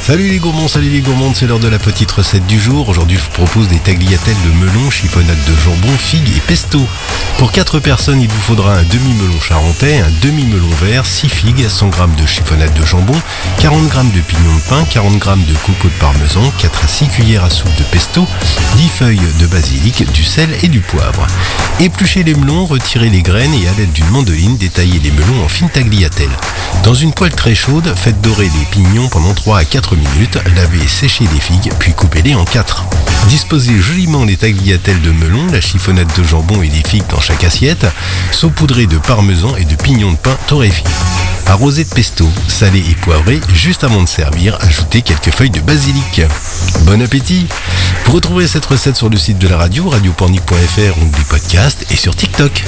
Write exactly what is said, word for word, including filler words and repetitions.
Salut les gourmands, salut les gourmandes, c'est l'heure de la petite recette du jour. Aujourd'hui, je vous propose des tagliatelles de melon, chiffonade de jambon, figues et pesto. Pour quatre personnes, il vous faudra un demi-melon charentais, un demi-melon vert, six figues, cent grammes de chiffonade de jambon, quarante grammes de pignon de pain, quarante grammes de coco de parmesan, quatre à six cuillères à soupe de pesto, dix feuilles de basilic, du sel et du poivre. Épluchez les melons, retirez les graines et à l'aide d'une mandoline, détaillez les melons en fines tagliatelles. Dans une poêle très chaude, faites dorer les pignons pendant trois à quatre minutes, lavez et séchez les figues, puis coupez-les en quatre. Disposez joliment les tagliatelles de melon, la chiffonade de jambon et les figues dans chaque assiette, saupoudrez de parmesan et de pignons de pain torréfiés. Arrosez de pesto, salé et poivré, juste avant de servir, ajoutez quelques feuilles de basilic. Bon appétit! Vous retrouverez cette recette sur le site de la radio, radio pornic point f r, onglet podcast et sur TikTok.